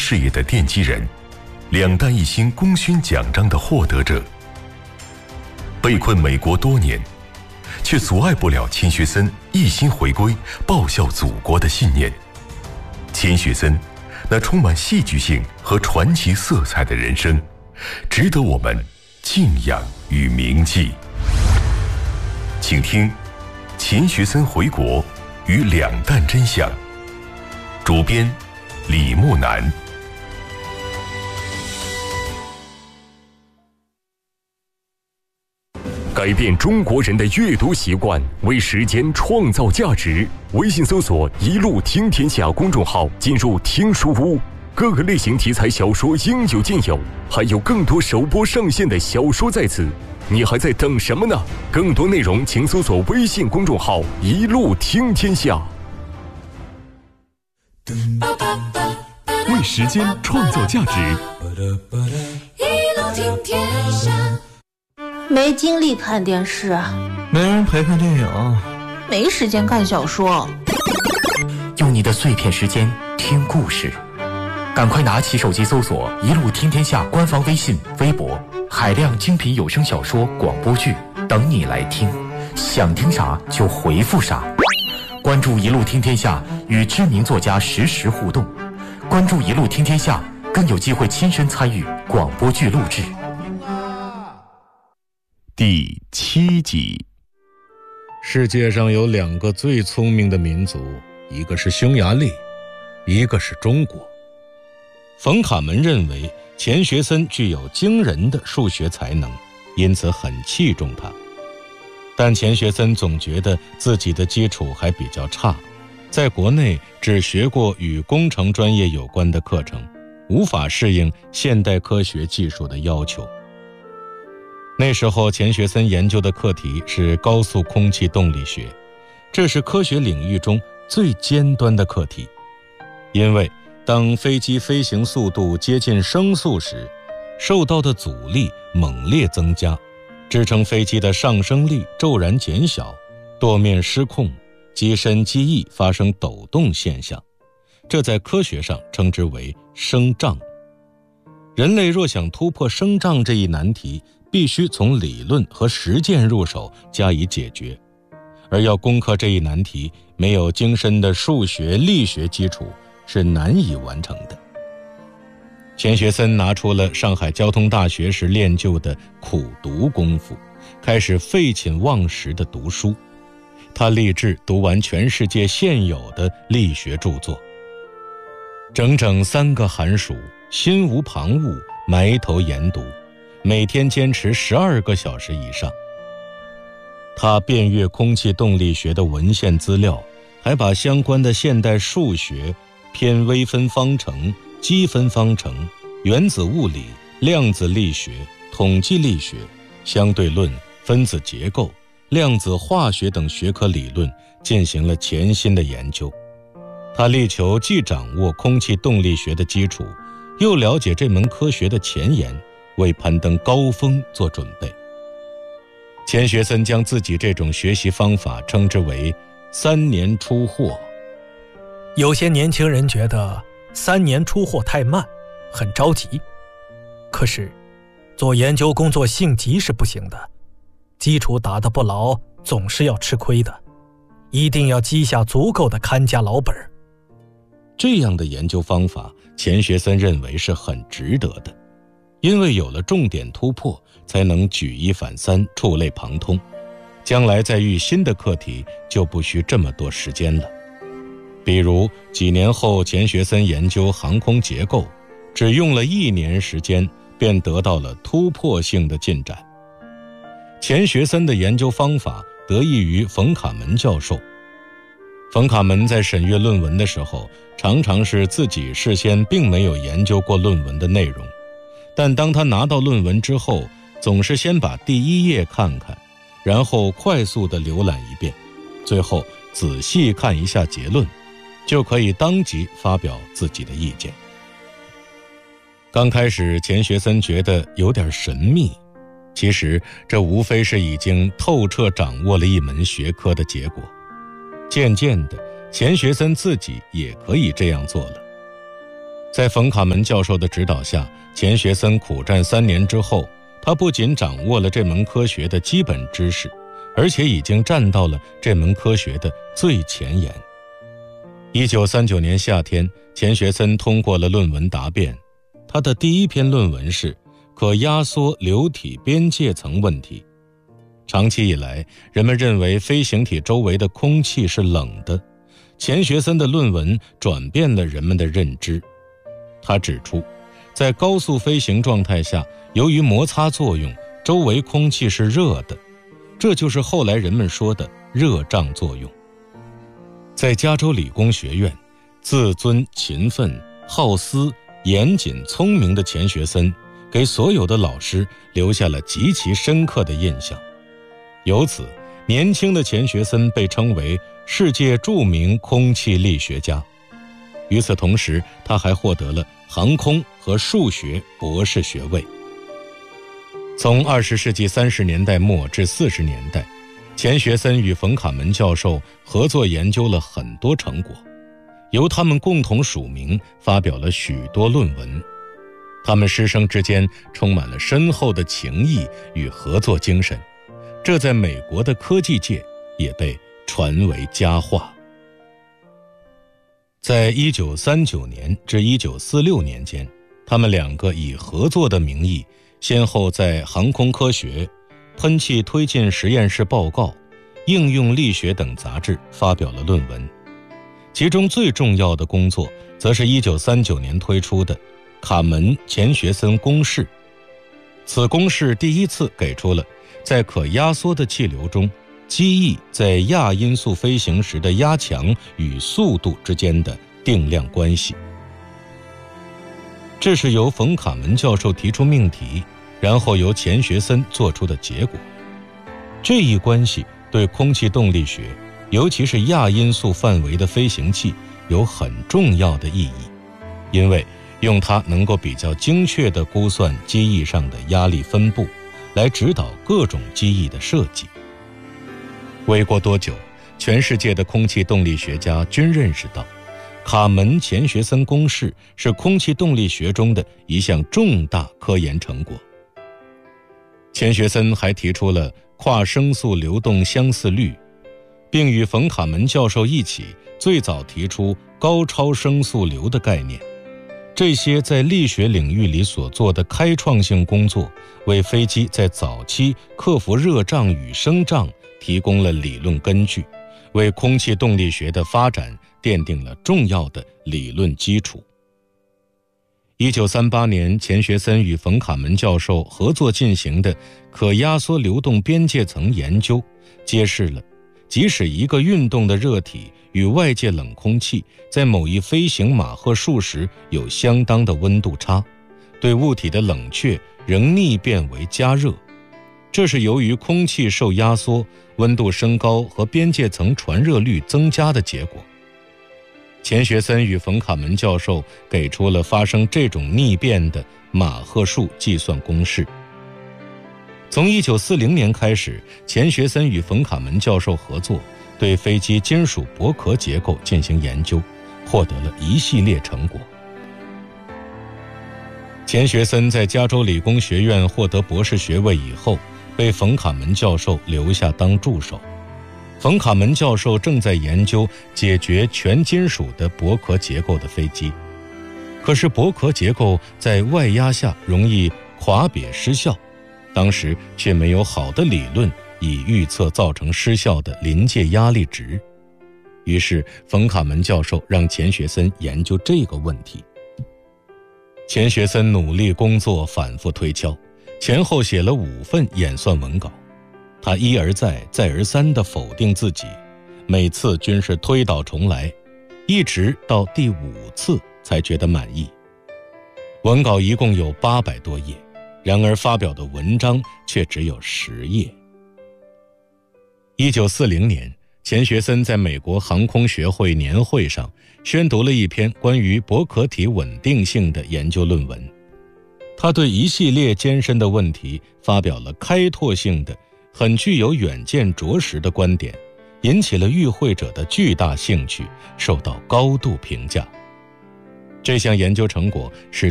事业的奠基人，两弹一星功勋奖章的获得者。被困美国多年，却阻碍不了钱学森一心回归、报效祖国的信念。钱学森那充满戏剧性和传奇色彩的人生，值得我们敬仰与铭记。请听钱学森回国与两弹真相，主编李木南。 改变中国人的阅读习惯，为时间创造价值。微信搜索“一路听天下”公众号，进入听书屋，各个类型题材小说应有尽有，还有更多首播上线的小说在此。你还在等什么呢？更多内容请搜索微信公众号“一路听天下”。为时间创造价值， 一路听天下。 没精力看电视， 没人陪看电影， 没时间看小说。 用你的碎片时间听故事，赶快拿起手机搜索“一路听天下”官方微信、微博，海量精品有声小说、广播剧等你来听，想听啥就回复啥。关注“一路听天下”，与知名作家实时互动。关注“一路听天下”，更有机会亲身参与广播剧录制。 第7集。 世界上有2个最聪明的民族，一个是匈牙利，一个是中国。冯卡门认为钱学森具有惊人的数学才能，因此很器重他。但钱学森总觉得自己的基础还比较差，在国内只学过与工程专业有关的课程，无法适应现代科学技术的要求。那时候钱学森研究的课题是高速空气动力学，这是科学领域中最尖端的课题。因为当飞机飞行速度接近声速时，受到的阻力猛烈增加，支撑飞机的上升力骤然减小，舵面失控，机身机翼发生抖动现象，这在科学上称之为声障。人类若想突破声障这一难题，必须从理论和实践入手加以解决，而要攻克这一难题，没有精深的数学、力学基础是难以完成的。钱学森拿出了上海交通大学时练就的苦读功夫，开始废寝忘食地读书。他立志读完全世界现有的力学著作，整整3个寒暑，心无旁骛，埋头研读，每天坚持12个小时以上。他遍阅空气动力学的文献资料，还把相关的现代数学、偏微分方程、积分方程、原子物理、量子力学、统计力学、相对论、分子结构、量子化学等学科理论进行了潜心的研究。他力求既掌握空气动力学的基础，又了解这门科学的前沿，为攀登高峰做准备。钱学森将自己这种学习方法称之为3年出货。 有些年轻人觉得3年出货太慢，很着急。可是做研究工作性急是不行的，基础打得不牢，总是要吃亏的，一定要积下足够的看家老本。 这样的研究方法，钱学森认为是很值得的，因为有了重点突破，才能举一反三，触类旁通，将来再遇新的课题就不需这么多时间了。比如几年后钱学森研究航空结构，只用了1年时间便得到了突破性的进展。钱学森的研究方法得益于冯卡门教授。冯卡门在审阅论文的时候，常常是自己事先并没有研究过论文的内容，但当他拿到论文之后，总是先把第1页看看，然后快速地浏览一遍，最后仔细看一下结论，就可以当即发表自己的意见。刚开始钱学森觉得有点神秘，其实这无非是已经透彻掌握了一门学科的结果。渐渐的，钱学森自己也可以这样做了。 在冯卡门教授的指导下，钱学森苦战3年之后，他不仅掌握了这门科学的基本知识，而且已经站到了这门科学的最前沿。1939年夏天，钱学森通过了论文答辩，他的第一篇论文是可压缩流体边界层问题。长期以来，人们认为飞行体周围的空气是冷的，钱学森的论文转变了人们的认知。他指出，在高速飞行状态下，由于摩擦作用，周围空气是热的，这就是后来人们说的热胀作用。在加州理工学院，自尊、勤奋、好思、严谨、聪明的钱学森给所有的老师留下了极其深刻的印象。由此，年轻的钱学森被称为世界著名空气力学家。与此同时，他还获得了航空和数学博士学位。从20世纪30年代末至40年代，钱学森与冯卡门教授合作研究了很多成果，由他们共同署名发表了许多论文。他们师生之间充满了深厚的情谊与合作精神，这在美国的科技界也被传为佳话。在1939年至1946年间，他们两个以合作的名义，先后在《航空科学》、《喷气推进实验室报告》、《应用力学》等杂志发表了论文。其中最重要的工作，则是1939年推出的卡门钱学森公式。此公式第一次给出了在可压缩的气流中，机翼在亚音速飞行时的压强与速度之间的定量关系。这是由冯卡门教授提出命题，然后由钱学森做出的结果。这一关系对空气动力学，尤其是亚音速范围的飞行器有很重要的意义，因为用它能够比较精确地估算机翼上的压力分布，来指导各种机翼的设计。未过多久，全世界的空气动力学家均认识到，卡门钱学森公式是空气动力学中的一项重大科研成果。钱学森还提出了跨声速流动相似律，并与冯卡门教授一起最早提出高超声速流的概念。这些在力学领域里所做的开创性工作，为飞机在早期克服热胀与声胀提供了理论根据，为空气动力学的发展奠定了重要的理论基础。1938年，钱学森与冯卡门教授合作进行的可压缩流动边界层研究，揭示了即使一个运动的热体与外界冷空气在某一飞行马赫数时有相当的温度差，对物体的冷却仍逆变为加热，这是由于空气受压缩、温度升高和边界层传热率增加的结果。钱学森与冯卡门教授给出了发生这种逆变的马赫数计算公式。从1940年开始，钱学森与冯卡门教授合作，对飞机金属薄壳结构进行研究，获得了一系列成果。钱学森在加州理工学院获得博士学位以后，被冯卡门教授留下当助手。冯卡门教授正在研究解决全金属的薄壳结构的飞机，可是薄壳结构在外压下容易垮瘪失效，当时却没有好的理论以预测造成失效的临界压力值。于是冯卡门教授让钱学森研究这个问题。钱学森努力工作，反复推敲，前后写了5份演算文稿。他一而再再而三地否定自己，每次均是推倒重来，一直到第5次才觉得满意。文稿一共有800多页，然而发表的文章却只有10页。1940年，钱学森在美国航空学会年会上宣读了一篇关于薄壳体稳定性的研究论文。他对一系列艰深的问题发表了开拓性的、很具有远见卓识的观点，引起了与会者的巨大兴趣，受到高度评价。 这项研究成果是